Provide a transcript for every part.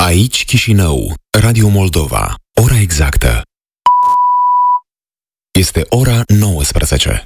Aici Chișinău, Radio Moldova. Ora exactă. Este ora 19.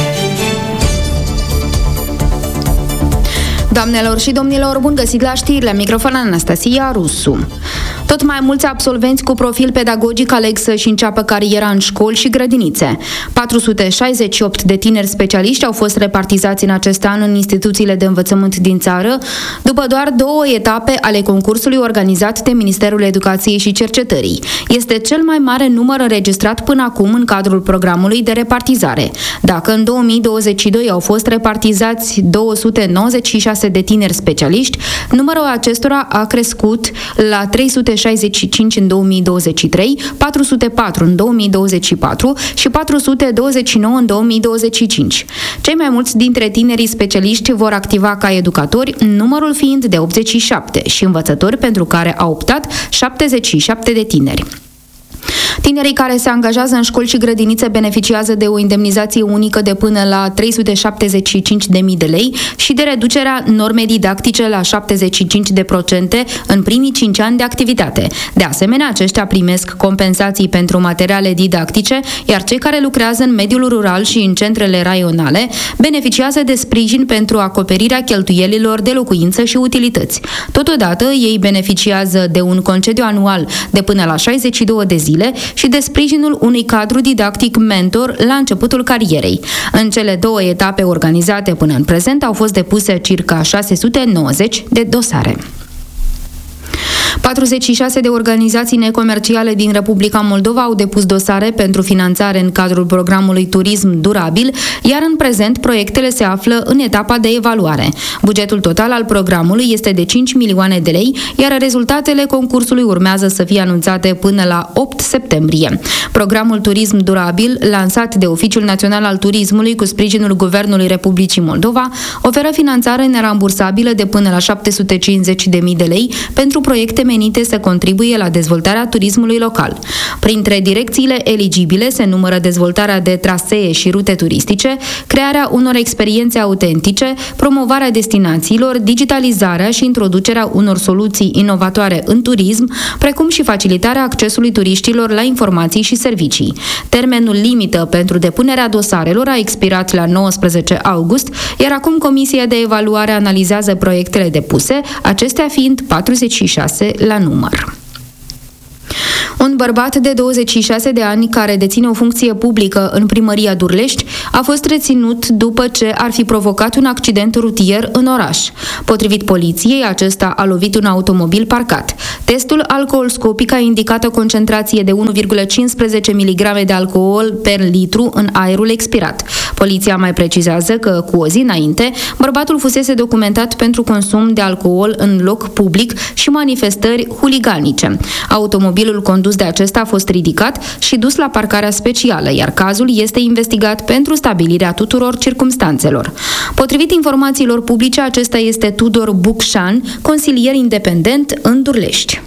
Doamnelor și domnilor, bun găsit la știri, la microfon Anastasia Rusu. Tot mai mulți absolvenți cu profil pedagogic aleg să-și înceapă cariera în școli și grădinițe. 468 de tineri specialiști au fost repartizați în acest an în instituțiile de învățământ din țară, după doar 2 etape ale concursului organizat de Ministerul Educației și Cercetării. Este cel mai mare număr înregistrat până acum în cadrul programului de repartizare. Dacă în 2022 au fost repartizați 296 de tineri specialiști, numărul acestora a crescut la 365 în 2023, 404 în 2024 și 429 în 2025. Cei mai mulți dintre tinerii specialiști vor activa ca educatori, numărul fiind de 87 și învățători pentru care au optat 77 de tineri. Tinerii care se angajează în școli și grădinițe beneficiază de o indemnizație unică de până la 375.000 de lei și de reducerea normei didactice la 75% în primii 5 ani de activitate. De asemenea, aceștia primesc compensații pentru materiale didactice, iar cei care lucrează în mediul rural și în centrele raionale beneficiază de sprijin pentru acoperirea cheltuielilor de locuință și utilități. Totodată, ei beneficiază de un concediu anual de până la 62 de zile și de sprijinul unui cadru didactic mentor la începutul carierei. În cele 2 etape organizate până în prezent au fost depuse circa 690 de dosare. 46 de organizații necomerciale din Republica Moldova au depus dosare pentru finanțare în cadrul programului Turism Durabil, iar în prezent proiectele se află în etapa de evaluare. Bugetul total al programului este de 5 milioane de lei, iar rezultatele concursului urmează să fie anunțate până la 8 septembrie. Programul Turism Durabil, lansat de Oficiul Național al Turismului cu sprijinul Guvernului Republicii Moldova, oferă finanțare nerambursabilă de până la 750.000 de lei pentru proiecte menite să contribuie la dezvoltarea turismului local. Printre direcțiile eligibile se numără dezvoltarea de trasee și rute turistice, crearea unor experiențe autentice, promovarea destinațiilor, digitalizarea și introducerea unor soluții inovatoare în turism, precum și facilitarea accesului turiștilor la informații și servicii. Termenul limită pentru depunerea dosarelor a expirat la 19 august, iar acum Comisia de Evaluare analizează proiectele depuse, acestea fiind 46 la număr. Un bărbat de 26 de ani care deține o funcție publică în primăria Durlești a fost reținut după ce ar fi provocat un accident rutier în oraș. Potrivit poliției, acesta a lovit un automobil parcat. Testul alcool-scopic a indicat o concentrație de 1,15 mg de alcool per litru în aerul expirat. Poliția mai precizează că, cu o zi înainte, bărbatul fusese documentat pentru consum de alcool în loc public și manifestări huliganice. Automobilul condus de acesta a fost ridicat și dus la parcarea specială, iar cazul este investigat pentru stabilirea tuturor circumstanțelor. Potrivit informațiilor publice, acesta este Tudor Bucșan, consilier independent în Durlești.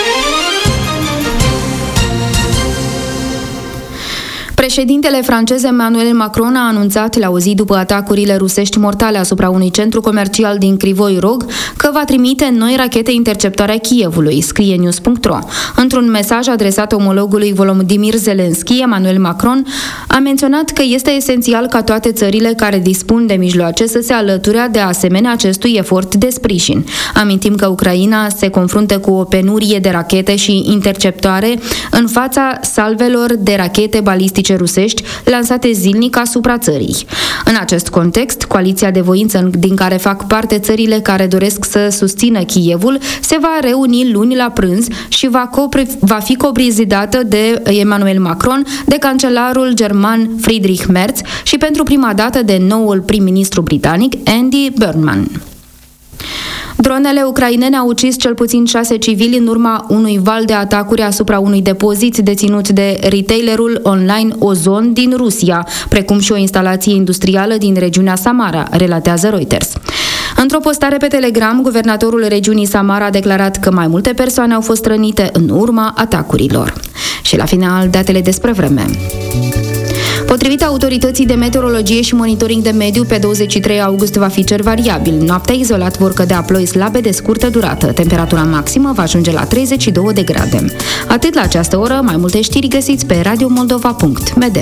Președintele francez Emmanuel Macron a anunțat la o zi după atacurile rusești mortale asupra unui centru comercial din Crivoi Rog că va trimite noi rachete interceptoare a Kievului, scrie news.ro. Într-un mesaj adresat omologului Volodymyr Zelensky, Emmanuel Macron a menționat că este esențial ca toate țările care dispun de mijloace să se alăture de asemenea acestui efort de sprijin. Amintim că Ucraina se confruntă cu o penurie de rachete și interceptoare în fața salvelor de rachete balistice rusești lansate zilnic asupra țării. În acest context, coaliția de voință din care fac parte țările care doresc să susțină Kievul se va reuni luni la prânz și va fi coprezidată de Emmanuel Macron, de cancelarul german Friedrich Merz și pentru prima dată de noul prim-ministru britanic Andy Burnham. Dronele ucrainene au ucis cel puțin 6 civili în urma unui val de atacuri asupra unui depozit deținut de retailerul online Ozon din Rusia, precum și o instalație industrială din regiunea Samara, relatează Reuters. Într-o postare pe Telegram, guvernatorul regiunii Samara a declarat că mai multe persoane au fost rănite în urma atacurilor. Și la final, datele despre vreme. Potrivit autorității de meteorologie și monitoring de mediu, pe 23 august va fi cer variabil. Noaptea izolat vor cădea ploi slabe de scurtă durată. Temperatura maximă va ajunge la 32 de grade. Atât la această oră, mai multe știri găsiți pe radiomoldova.md.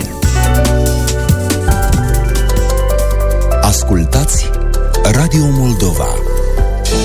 Ascultați Radio Moldova.